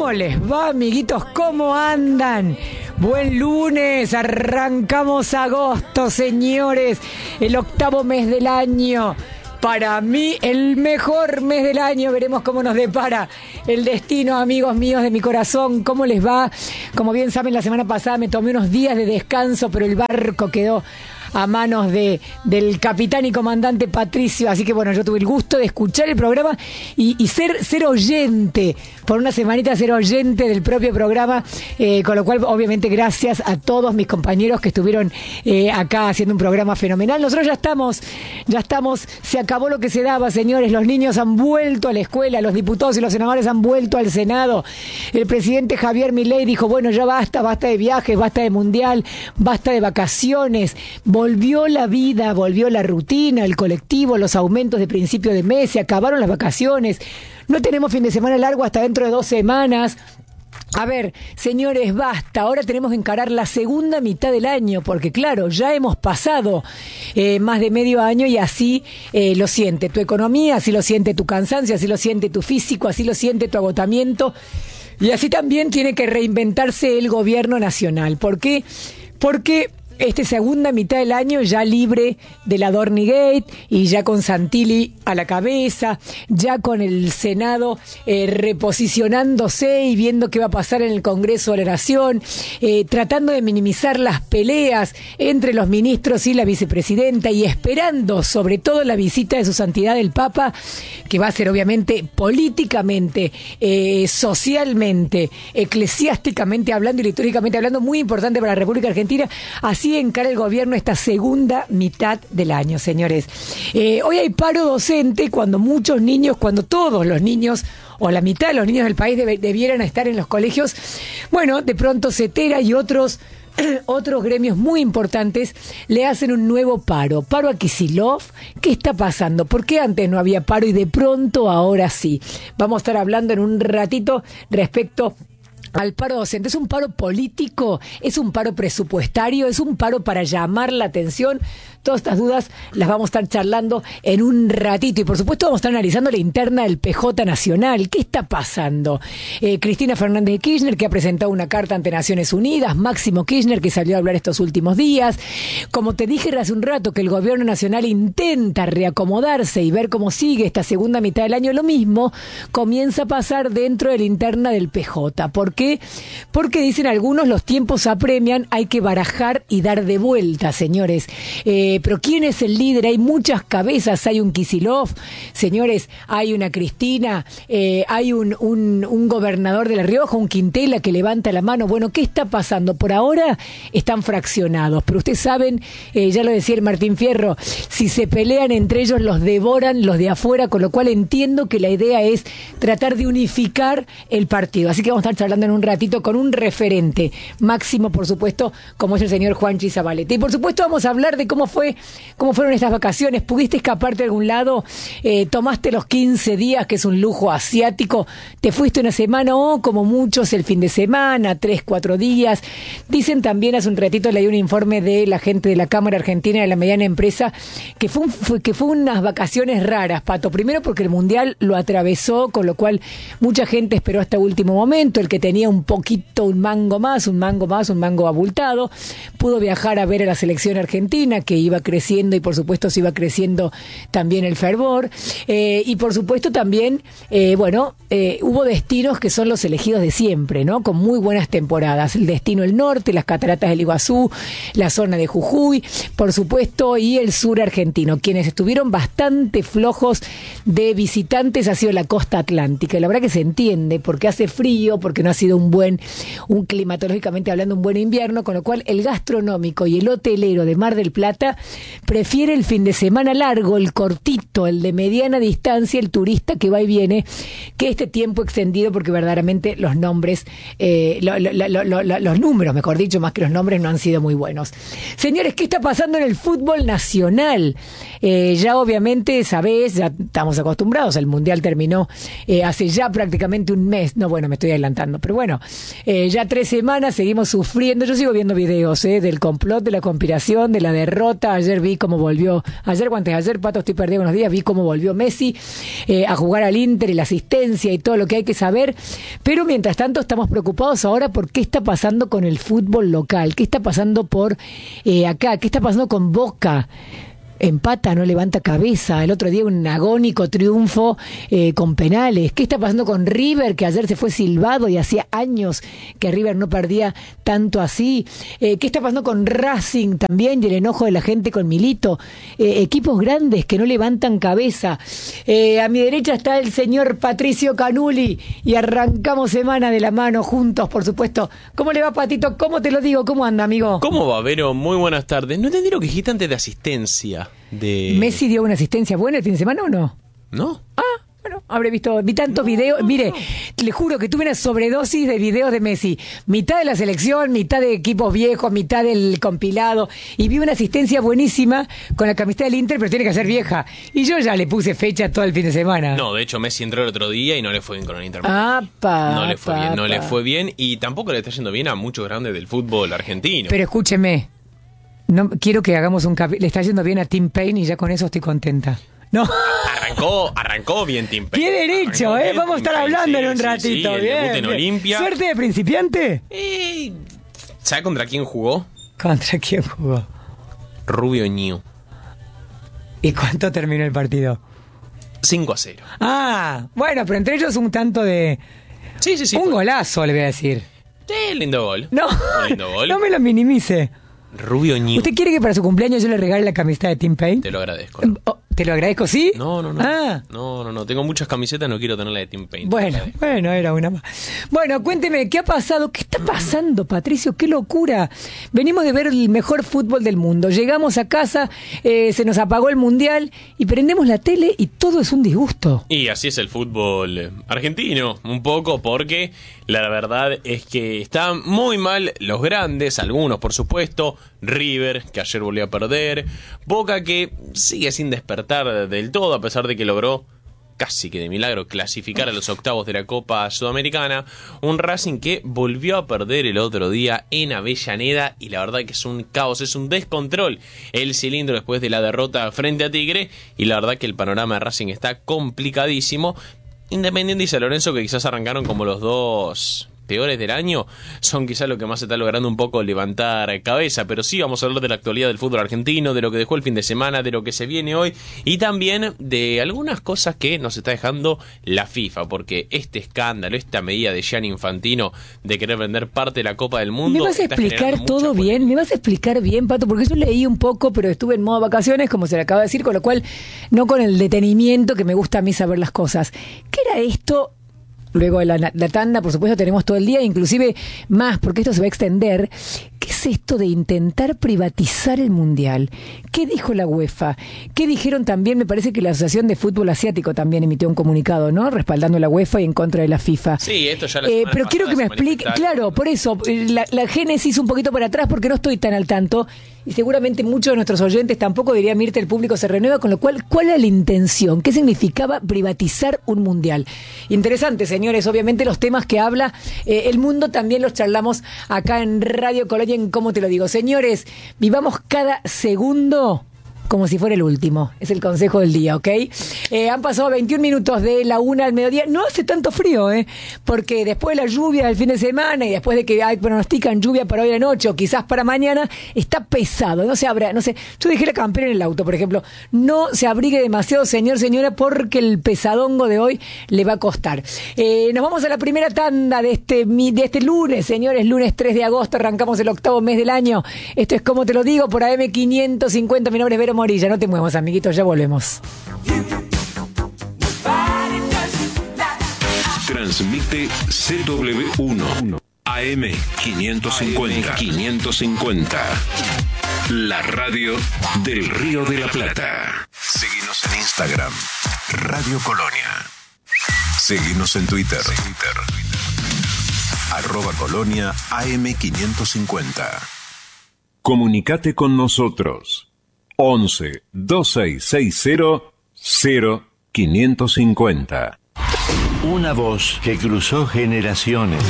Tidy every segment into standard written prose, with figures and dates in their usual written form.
¿Cómo les va, amiguitos? ¿Cómo andan? Buen lunes, arrancamos agosto, señores, el octavo mes del año. Para mí, el mejor mes del año. Veremos cómo nos depara el destino, amigos míos de mi corazón. ¿Cómo les va? Como bien saben, la semana pasada me tomé unos días de descanso, pero el barco quedó a manos del capitán y comandante Patricio. Así que bueno, yo tuve el gusto de escuchar el programa y ser oyente, por una semanita ser oyente del propio programa, con lo cual obviamente gracias a todos mis compañeros que estuvieron acá haciendo un programa fenomenal. Nosotros ya estamos, se acabó lo que se daba, señores. Los niños han vuelto a la escuela, los diputados y los senadores han vuelto al Senado. El presidente Javier Milei dijo, bueno, ya basta de viajes, basta de mundial, basta de vacaciones. Volvió la vida, volvió la rutina, el colectivo, los aumentos de principio de mes, se acabaron las vacaciones. No tenemos fin de semana largo hasta dentro de 2 semanas. A ver, señores, basta. Ahora tenemos que encarar la segunda mitad del año, porque claro, ya hemos pasado más de medio año y así lo siente tu economía, así lo siente tu cansancio, así lo siente tu físico, así lo siente tu agotamiento. Y así también tiene que reinventarse el gobierno nacional. ¿Por qué? Porque esta segunda mitad del año ya libre de la Dornigate y ya con Santilli a la cabeza, ya con el Senado reposicionándose y viendo qué va a pasar en el Congreso de la Nación, tratando de minimizar las peleas entre los ministros y la vicepresidenta y esperando sobre todo la visita de su santidad el Papa, que va a ser obviamente políticamente, socialmente, eclesiásticamente hablando y litúrgicamente hablando muy importante para la República Argentina. Así encara el gobierno esta segunda mitad del año, señores. Hoy hay paro docente cuando muchos niños, cuando todos los niños o la mitad de los niños del país debieran estar en los colegios. Bueno, de pronto CETERA y otros gremios muy importantes le hacen un nuevo paro a Kicillof. ¿Qué está pasando? ¿Por qué antes no había paro y de pronto ahora sí? Vamos a estar hablando en un ratito respecto al paro docente. ¿Es un paro político? ¿Es un paro presupuestario? ¿Es un paro para llamar la atención? Todas estas dudas las vamos a estar charlando en un ratito. Y por supuesto vamos a estar analizando la interna del PJ Nacional. ¿Qué está pasando? Cristina Fernández de Kirchner, que ha presentado una carta ante Naciones Unidas. Máximo Kirchner, que salió a hablar estos últimos días. Como te dije hace un rato, que el gobierno nacional intenta reacomodarse y ver cómo sigue esta segunda mitad del año. Lo mismo comienza a pasar dentro de la interna del PJ. ¿Por qué? Porque dicen algunos, los tiempos apremian, hay que barajar y dar de vuelta, señores. Pero ¿quién es el líder? Hay muchas cabezas, hay un Kicillof, señores, hay una Cristina, hay un gobernador de La Rioja, un Quintela que levanta la mano. Bueno, ¿qué está pasando? Por ahora están fraccionados, pero ustedes saben, ya lo decía el Martín Fierro, si se pelean entre ellos los devoran los de afuera, con lo cual entiendo que la idea es tratar de unificar el partido. Así que vamos a estar charlando en un ratito con un referente máximo, por supuesto, como es el señor Juanchi Zabaleta. Y por supuesto vamos a hablar de cómo fueron estas vacaciones. ¿Pudiste escaparte a algún lado? ¿Tomaste los 15 días, que es un lujo asiático? ¿Te fuiste una semana o, como muchos, el fin de semana, 3, 4 días? Dicen también, hace un ratito leí un informe de la gente de la Cámara Argentina de la Mediana Empresa, que fue unas vacaciones raras, Pato. Primero porque el Mundial lo atravesó, con lo cual mucha gente esperó hasta último momento. El que tenía un mango abultado, pudo viajar a ver a la selección argentina, que iba creciendo, y por supuesto se iba creciendo también el fervor, y por supuesto también hubo destinos que son los elegidos de siempre, ¿no? Con muy buenas temporadas, el destino el norte, las cataratas del Iguazú, la zona de Jujuy, por supuesto, y el sur argentino. Quienes estuvieron bastante flojos de visitantes ha sido la costa atlántica, y la verdad que se entiende, porque hace frío, porque no ha sido un climatológicamente hablando, un buen invierno, con lo cual el gastronómico y el hotelero de Mar del Plata prefiere el fin de semana largo, el cortito, el de mediana distancia, el turista que va y viene, que este tiempo extendido, porque verdaderamente los nombres, los números, mejor dicho, más que los nombres, no han sido muy buenos. Señores, ¿qué está pasando en el fútbol nacional? Ya obviamente, sabés, ya estamos acostumbrados, el Mundial terminó hace ya prácticamente un mes, no, bueno, me estoy adelantando, pero bueno, ya 3 semanas seguimos sufriendo. Yo sigo viendo videos del complot, de la conspiración, de la derrota. Ayer vi cómo volvió, ayer, Pato, estoy perdido unos días, vi cómo volvió Messi a jugar al Inter y la asistencia y todo lo que hay que saber. Pero mientras tanto estamos preocupados ahora por qué está pasando con el fútbol local, qué está pasando por acá, qué está pasando con Boca. Empata, no levanta cabeza. El otro día un agónico triunfo con penales. ¿Qué está pasando con River, que ayer se fue silbado y hacía años que River no perdía tanto así? ¿Qué está pasando con Racing también y el enojo de la gente con Milito? Equipos grandes que no levantan cabeza. A mi derecha está el señor Patricio Canuli y arrancamos semana de la mano juntos, por supuesto. ¿Cómo le va, Patito? ¿Cómo te lo digo? ¿Cómo anda, amigo? ¿Cómo va, Vero? Muy buenas tardes. No entendí lo que dijiste antes de asistencia. ¿Messi dio una asistencia buena el fin de semana o no? ¿No? Bueno, vi tantos videos. Mire, le juro que tuve una sobredosis de videos de Messi. Mitad de la selección, mitad de equipos viejos, mitad del compilado. Y vi una asistencia buenísima con la camiseta del Inter, pero tiene que ser vieja. Y yo ya le puse fecha todo el fin de semana. No, de hecho Messi entró el otro día y no le fue bien con el Inter. No le fue bien y tampoco le está yendo bien a muchos grandes del fútbol argentino. Pero escúcheme. No quiero que hagamos le está yendo bien a Tim Payne y ya con eso estoy contenta. No. Arrancó bien Tim Payne. Qué derecho, vamos a estar hablando en un ratito. Sí, bien, en Olimpia. ¿Suerte de principiante? ¿Sabe contra quién jugó? ¿Contra quién jugó? Rubio Ñu. ¿Y cuánto terminó el partido? 5-0. Bueno, pero entre ellos un tanto de... Sí. Un golazo, le voy a decir. Sí, lindo gol. No, un lindo gol. No me lo minimice. Rubio Ñu. ¿Usted quiere que para su cumpleaños yo le regale la camiseta de Tim Payne? Te lo agradezco. ¿Te lo agradezco, sí? No. No. Tengo muchas camisetas, no quiero tener la de Tim Payne. Bueno, era una más. Bueno, cuénteme, ¿qué ha pasado? ¿Qué está pasando, Patricio? ¡Qué locura! Venimos de ver el mejor fútbol del mundo. Llegamos a casa, se nos apagó el mundial y prendemos la tele y todo es un disgusto. Y así es el fútbol argentino, un poco, porque la verdad es que están muy mal los grandes, algunos por supuesto. River, que ayer volvió a perder. Boca, que sigue sin despertar del todo, a pesar de que logró casi que de milagro clasificar a los octavos de la Copa Sudamericana. Un Racing que volvió a perder el otro día en Avellaneda y la verdad que es un caos, es un descontrol el cilindro después de la derrota frente a Tigre y la verdad que el panorama de Racing está complicadísimo. Independiente y San Lorenzo, que quizás arrancaron como los dos peores del año, son quizás lo que más se está logrando un poco levantar cabeza, pero sí vamos a hablar de la actualidad del fútbol argentino, de lo que dejó el fin de semana, de lo que se viene hoy y también de algunas cosas que nos está dejando la FIFA, porque este escándalo, esta medida de Gianni Infantino de querer vender parte de la Copa del Mundo... ¿Me vas a explicar todo bien? ¿Me vas a explicar bien, Pato? Porque yo leí un poco, pero estuve en modo vacaciones, como se le acaba de decir, con lo cual no con el detenimiento que me gusta a mí saber las cosas. ¿Qué era esto? Luego de la tanda, por supuesto, tenemos todo el día, inclusive más, porque esto se va a extender. ¿Qué es esto de intentar privatizar el Mundial? ¿Qué dijo la UEFA? ¿Qué dijeron también? Me parece que la Asociación de Fútbol Asiático también emitió un comunicado, ¿no? Respaldando a la UEFA y en contra de la FIFA. Sí, esto ya pero quiero que me explique, claro, por eso, la génesis un poquito para atrás, porque no estoy tan al tanto. Y seguramente muchos de nuestros oyentes tampoco, diría Mirta, el público se renueva, con lo cual, ¿cuál era la intención? ¿Qué significaba privatizar un mundial? Interesante, señores, obviamente los temas que habla el mundo también los charlamos acá en Radio Colonia en ¿Cómo te lo digo? Señores, vivamos cada segundo como si fuera el último. Es el consejo del día, ¿ok? Han pasado 21 minutos de la 1 al mediodía. No hace tanto frío, porque después de la lluvia del fin de semana y después de que pronostican lluvia para hoy a la noche o quizás para mañana, está pesado. No sé, yo dejé la campera en el auto, por ejemplo. No se abrigue demasiado, señor, señora, porque el pesadongo de hoy le va a costar. Nos vamos a la primera tanda de este lunes, señores. Lunes 3 de agosto, arrancamos el octavo mes del año. Esto es Como te lo digo, por AM 550. Mi nombre es Vero Morilla, no te muevas, amiguitos, ya volvemos. Transmite CW1 AM 550. La radio del Río de la Plata. Seguinos en Instagram, Radio Colonia. Seguinos en Twitter. @Colonia AM 550. Comunicate con nosotros. 11 2660 0550. Una voz que cruzó generaciones.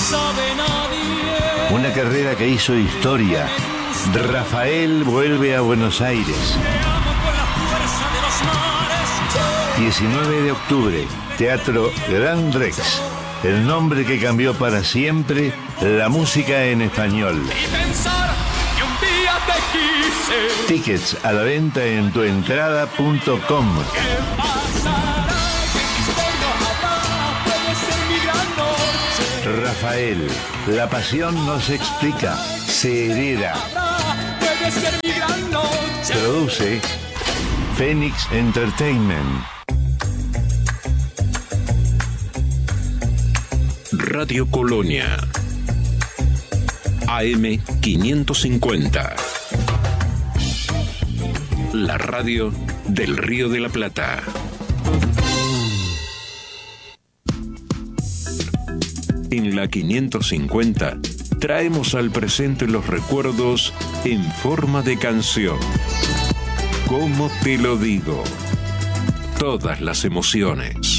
Una carrera que hizo historia. Rafael vuelve a Buenos Aires. 19 de octubre, Teatro Gran Rex. El nombre que cambió para siempre la música en español. Tickets a la venta en tuentrada.com. Rafael, la pasión no se explica, se hereda. Produce Phoenix Entertainment. Radio Colonia. AM 550. La radio del Río de la Plata. En la 550 traemos al presente los recuerdos en forma de canción. ¿Cómo te lo digo? Todas las emociones.